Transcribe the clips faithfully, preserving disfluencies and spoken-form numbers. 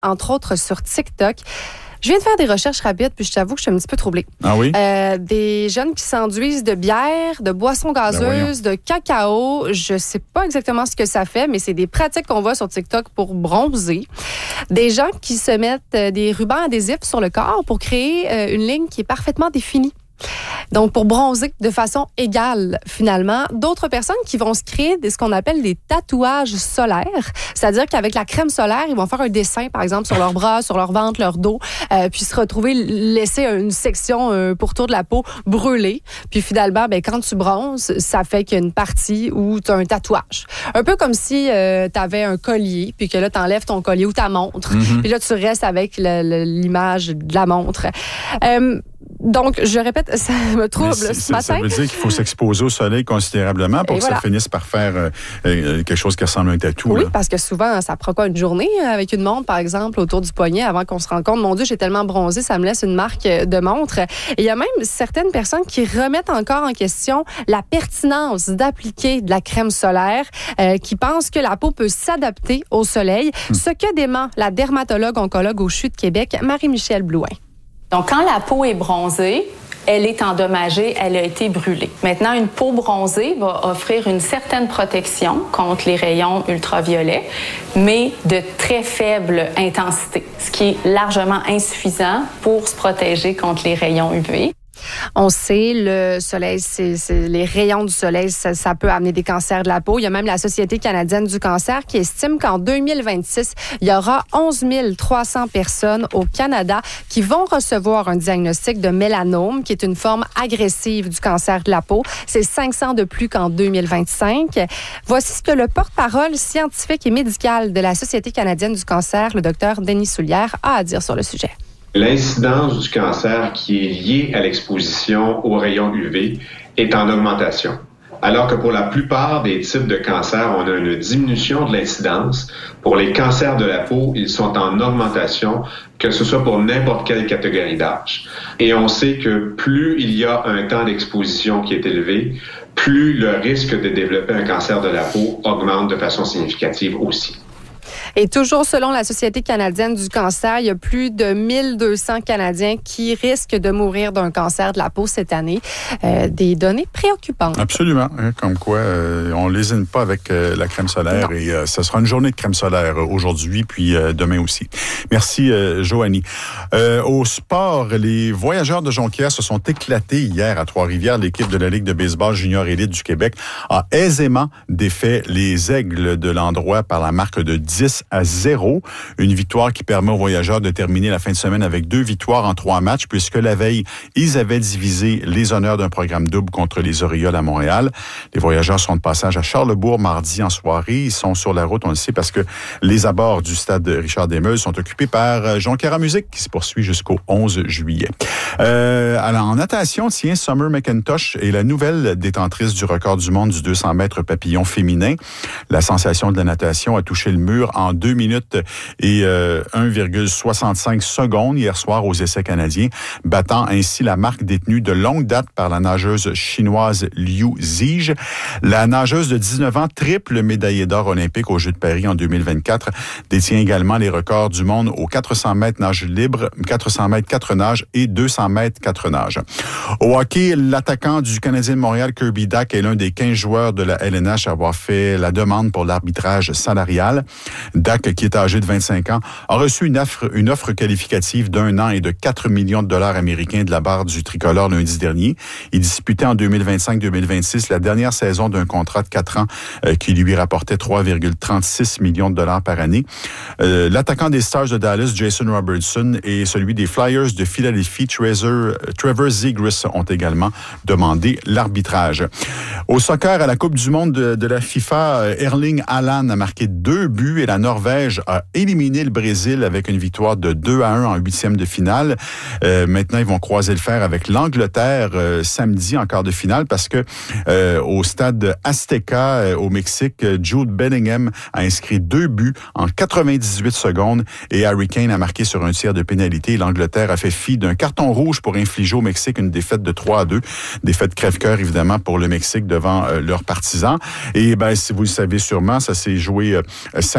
entre autres sur TikTok. Je viens de faire des recherches rapides, puis je t'avoue que je suis un petit peu troublée. Ah oui? Euh, des jeunes qui s'enduisent de bière, de boissons gazeuses, ben de cacao. Je sais pas exactement ce que ça fait, mais c'est des pratiques qu'on voit sur TikTok pour bronzer. Des gens qui se mettent des rubans adhésifs sur le corps pour créer euh, une ligne qui est parfaitement définie. Donc, pour bronzer de façon égale, finalement. D'autres personnes qui vont se créer ce qu'on appelle des tatouages solaires. C'est-à-dire qu'avec la crème solaire, ils vont faire un dessin, par exemple, sur leurs bras, sur leur ventre, leur dos, euh, puis se retrouver, laisser une section euh, pourtour de la peau brûlée. Puis finalement, ben, quand tu bronzes, ça fait qu'il y a une partie où tu as un tatouage. Un peu comme si euh, tu avais un collier, puis que là, tu enlèves ton collier ou ta montre. Mm-hmm. Puis là, tu restes avec le, le, l'image de la montre. Euh, Donc, je répète, ça me trouble ce c'est, matin. Ça veut dire qu'il faut s'exposer au soleil considérablement pour Et que voilà. ça finisse par faire euh, euh, quelque chose qui ressemble à un tatou. Oui, là. parce que souvent, ça prend quoi, une journée avec une montre, par exemple, autour du poignet, avant qu'on se rende compte, mon Dieu, j'ai tellement bronzé, ça me laisse une marque de montre. Et il y a même certaines personnes qui remettent encore en question la pertinence d'appliquer de la crème solaire, euh, qui pensent que la peau peut s'adapter au soleil, hum. ce que dément la dermatologue oncologue au C H U de Québec, Marie-Michèle Blouin. Donc, quand la peau est bronzée, elle est endommagée, elle a été brûlée. Maintenant, une peau bronzée va offrir une certaine protection contre les rayons ultraviolets, mais de très faible intensité, ce qui est largement insuffisant pour se protéger contre les rayons U V. On sait, le soleil, c'est, c'est les rayons du soleil, ça, ça peut amener des cancers de la peau. Il y a même la Société canadienne du cancer qui estime qu'en deux mille vingt-six, il y aura onze mille trois cents personnes au Canada qui vont recevoir un diagnostic de mélanome, qui est une forme agressive du cancer de la peau. C'est cinq cents de plus qu'en deux mille vingt-cinq. Voici ce que le porte-parole scientifique et médical de la Société canadienne du cancer, le docteur Denis Soulière, a à dire sur le sujet. L'incidence du cancer qui est liée à l'exposition aux rayons U V est en augmentation. Alors que pour la plupart des types de cancers, on a une diminution de l'incidence. Pour les cancers de la peau, ils sont en augmentation, que ce soit pour n'importe quelle catégorie d'âge. Et on sait que plus il y a un temps d'exposition qui est élevé, plus le risque de développer un cancer de la peau augmente de façon significative aussi. Et toujours selon la Société canadienne du cancer, il y a plus de mille deux cents Canadiens qui risquent de mourir d'un cancer de la peau cette année. Euh, des données préoccupantes. Absolument. Hein, comme quoi, euh, on ne lésine pas avec euh, la crème solaire. Non. Et euh, ce sera une journée de crème solaire aujourd'hui, puis euh, demain aussi. Merci, euh, Joanie. Euh, au sport, les voyageurs de Jonquière se sont éclatés hier à Trois-Rivières. L'équipe de la Ligue de baseball junior élite du Québec a aisément défait les Aigles de l'Endroit par la marque de dix à zéro. Une victoire qui permet aux voyageurs de terminer la fin de semaine avec deux victoires en trois matchs, puisque la veille, ils avaient divisé les honneurs d'un programme double contre les Orioles à Montréal. Les voyageurs sont de passage à Charlesbourg mardi en soirée. Ils sont sur la route, on le sait, parce que les abords du stade Richard Desmeules sont occupés par Jonquière Musique, qui se poursuit jusqu'au onze juillet. Euh, alors, en natation, tiens, Summer McIntosh est la nouvelle détentrice du record du monde du deux cents mètres papillon féminin. La sensation de la natation a touché le mur en deux minutes et euh, un virgule soixante-cinq secondes hier soir aux essais canadiens, battant ainsi la marque détenue de longue date par la nageuse chinoise Liu Zige. La nageuse de dix-neuf ans, triple médaillée d'or olympique aux Jeux de Paris en deux mille vingt-quatre, détient également les records du monde aux quatre cents mètres nage libre, quatre cents mètres quatre nages et deux cents mètres quatre nages. Au hockey, l'attaquant du Canadien de Montréal, Kirby Dach, est l'un des quinze joueurs de la L N H à avoir fait la demande pour l'arbitrage salarial. Dach, qui est âgé de vingt-cinq ans, a reçu une offre, une offre qualificative d'un an et de quatre millions de dollars américains de la barre du tricolore lundi dernier. Il disputait en deux mille vingt-cinq deux mille vingt-six la dernière saison d'un contrat de quatre ans euh, qui lui rapportait trois virgule trente-six millions de dollars par année. Euh, l'attaquant des Stars de Dallas, Jason Robertson, et celui des Flyers de Philadelphie, Trevor, Trevor Zegras, ont également demandé l'arbitrage. Au soccer, à la Coupe du monde de, de la FIFA, Erling Haaland a marqué deux buts et la Norvège a éliminé le Brésil avec une victoire de deux à un en huitième de finale. Euh, maintenant, ils vont croiser le fer avec l'Angleterre euh, samedi en quart de finale parce que euh, au stade Azteca euh, au Mexique, Jude Bellingham a inscrit deux buts en quatre-vingt-dix-huit secondes et Harry Kane a marqué sur un tir de pénalité. L'Angleterre a fait fi d'un carton rouge pour infliger au Mexique une défaite de trois à deux. Défaite crève-cœur, évidemment, pour le Mexique devant euh, leurs partisans. Et ben, si vous le savez sûrement, ça s'est joué euh, samedi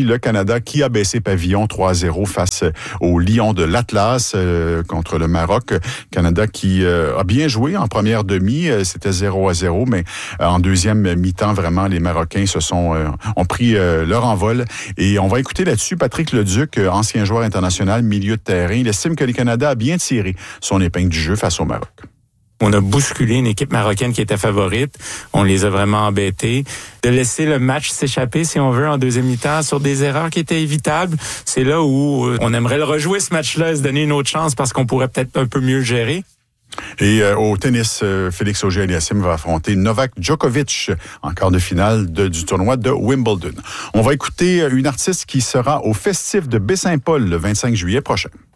le Canada qui a baissé pavillon trois à zéro face aux Lions de l'Atlas euh, contre le Maroc. Canada qui euh, a bien joué en première demi, euh, c'était zéro à zéro, mais euh, en deuxième mi-temps, vraiment, les Marocains se sont euh, ont pris euh, leur envol. Et on va écouter là-dessus Patrick Leduc, euh, ancien joueur international, milieu de terrain. Il estime que le Canada a bien tiré son épingle du jeu face au Maroc. On a bousculé une équipe marocaine qui était favorite. On les a vraiment embêtés. De laisser le match s'échapper, si on veut, en deuxième mi-temps, sur des erreurs qui étaient évitables, c'est là où on aimerait le rejouer, ce match-là, et se donner une autre chance parce qu'on pourrait peut-être un peu mieux le gérer. Et euh, au tennis, euh, Félix Auger-Aliassime va affronter Novak Djokovic en quart de finale de, du tournoi de Wimbledon. On va écouter une artiste qui sera au Festif de Baie-Saint-Paul le vingt-cinq juillet prochain.